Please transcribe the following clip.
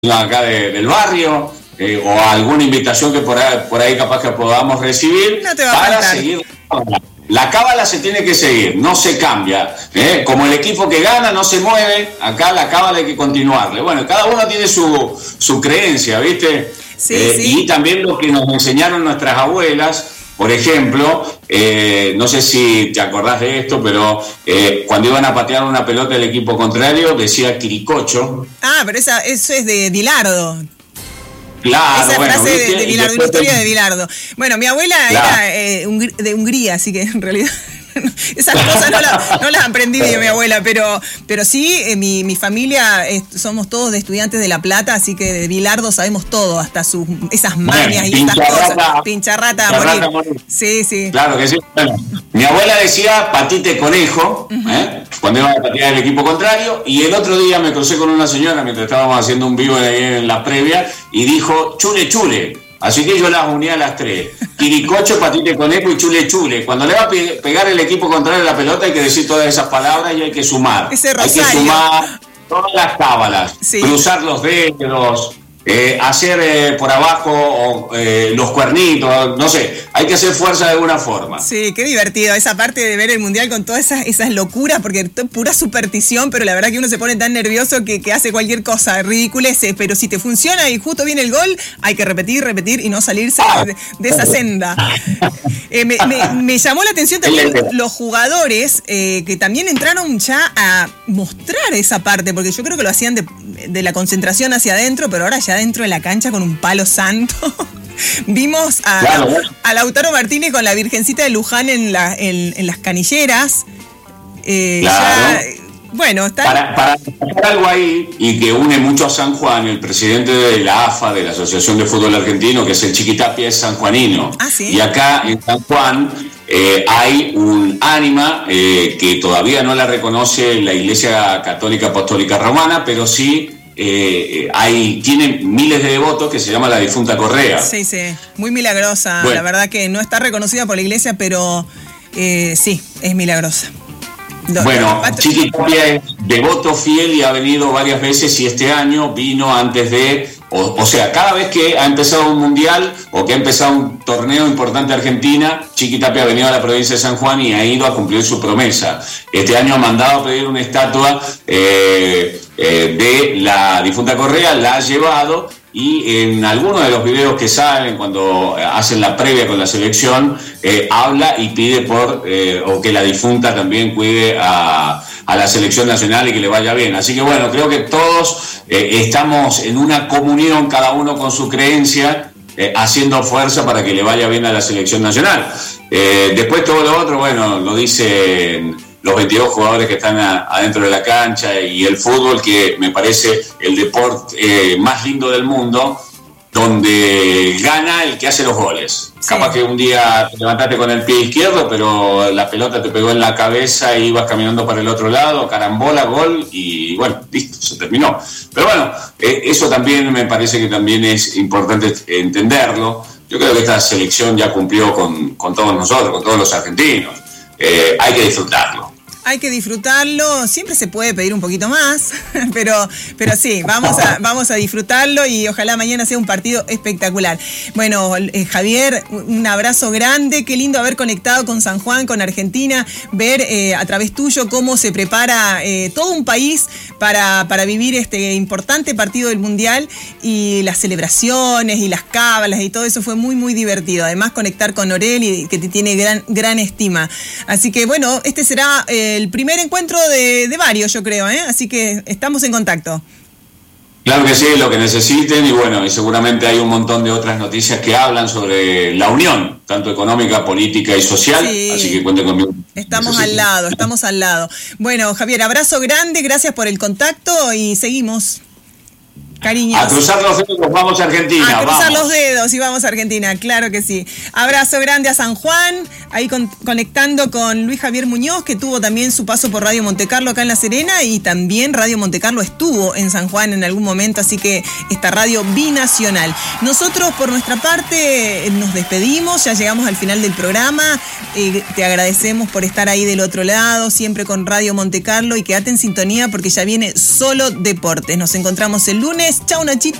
acá del barrio, o alguna invitación que por ahí capaz que podamos recibir, no te va para a seguir. La cábala se tiene que seguir, no se cambia. Como el equipo que gana no se mueve, acá la cábala hay que continuarle. Bueno, cada uno tiene su creencia, ¿viste? Sí, sí. Y también lo que nos enseñaron nuestras abuelas. Por ejemplo, no sé si te acordás de esto, pero cuando iban a patear una pelota del equipo contrario, decía quiricocho. Ah, pero eso es de Bilardo. Claro, esa bueno, frase de Bilardo, una historia de Bilardo. Bueno, mi abuela era de Hungría, así que en realidad esas cosas no las aprendí de mi abuela, pero sí, mi familia somos todos de Estudiantes de La Plata, así que de Bilardo sabemos todo, hasta esas mañas y esas cosas. Pincharrata a morir. Sí, sí. Claro que sí. Bueno, mi abuela decía patite conejo, cuando iba a patear el equipo contrario, y el otro día me crucé con una señora mientras estábamos haciendo un vivo ahí en la previa y dijo chule chule. Así que yo las uní a las tres. Quiricocho, patite conejo y chule chule. Cuando le va a pegar el equipo contrario la pelota hay que decir todas esas palabras y hay que sumar. Ese rosario. Hay que sumar todas las cábalas, sí. Cruzar los dedos, hacer por abajo los cuernitos, no sé, hay que hacer fuerza de alguna forma. Sí, qué divertido esa parte de ver el mundial con todas esas locuras, porque es pura superstición, pero la verdad que uno se pone tan nervioso que hace cualquier cosa, ridiculeces, pero si te funciona y justo viene el gol, hay que repetir y no salirse de esa senda. Me llamó la atención también los jugadores que también entraron ya a mostrar esa parte, porque yo creo que lo hacían de la concentración hacia adentro, pero ahora ya dentro de la cancha con un palo santo. Vimos a Lautaro Martínez con la Virgencita de Luján en las canilleras. Ya, bueno, está... Para hacer algo ahí, y que une mucho a San Juan, el presidente de la AFA, de la Asociación de Fútbol Argentino, que es el Chiquitapia, es sanjuanino. Ah, ¿sí? Y acá en San Juan hay un ánima que todavía no la reconoce la Iglesia Católica Apostólica Romana, pero sí tiene miles de devotos, que se llama la difunta Correa. Sí, sí, muy milagrosa. Bueno. La verdad que no está reconocida por la iglesia, pero sí, es milagrosa. Bueno, Chiquitapia es devoto fiel y ha venido varias veces, y este año vino antes de... O sea, cada vez que ha empezado un mundial o que ha empezado un torneo importante Argentina, Chiquitapia ha venido a la provincia de San Juan y ha ido a cumplir su promesa. Este año ha mandado a pedir una estatua de la difunta Correa, la ha llevado, y en algunos de los videos que salen cuando hacen la previa con la selección, habla y pide o que la difunta también cuide a la selección nacional y que le vaya bien. Así que bueno, creo que todos estamos en una comunión, cada uno con su creencia, haciendo fuerza para que le vaya bien a la selección nacional. Después todo lo otro, bueno, lo dicen los 22 jugadores que están adentro de la cancha, y el fútbol, que me parece el deporte más lindo del mundo, donde gana el que hace los goles. Sí. Capaz que un día te levantaste con el pie izquierdo, pero la pelota te pegó en la cabeza y ibas caminando para el otro lado, carambola, gol, y bueno, listo, se terminó. Pero bueno, eso también me parece que también es importante entenderlo. Yo creo que esta selección ya cumplió con todos nosotros, con todos los argentinos. Hay que disfrutarlo. Hay que disfrutarlo, siempre se puede pedir un poquito más, pero sí, vamos a disfrutarlo, y ojalá mañana sea un partido espectacular. Bueno, Javier, un abrazo grande, qué lindo haber conectado con San Juan, con Argentina, ver a través tuyo cómo se prepara todo un país para vivir este importante partido del Mundial, y las celebraciones y las cábalas y todo eso fue muy, muy divertido. Además, conectar con Oreli, que te tiene gran estima. Así que bueno, este será el primer encuentro de varios, yo creo, así que estamos en contacto. Claro que sí, lo que necesiten, y bueno, y seguramente hay un montón de otras noticias que hablan sobre la unión, tanto económica, política y social, sí. Así que cuenten conmigo. Estamos al lado. Bueno, Javier, abrazo grande, gracias por el contacto, y seguimos. Cariños. A cruzar los dedos, vamos a Argentina. A cruzar los dedos y vamos a Argentina, claro que sí. Abrazo grande a San Juan, ahí conectando con Luis Javier Muñoz, que tuvo también su paso por Radio Montecarlo acá en La Serena, y también Radio Montecarlo estuvo en San Juan en algún momento, así que esta radio binacional. Nosotros, por nuestra parte, nos despedimos, ya llegamos al final del programa. Te agradecemos por estar ahí del otro lado, siempre con Radio Montecarlo, y quédate en sintonía porque ya viene Solo Deportes. Nos encontramos el lunes lunes. Chau, Nachito.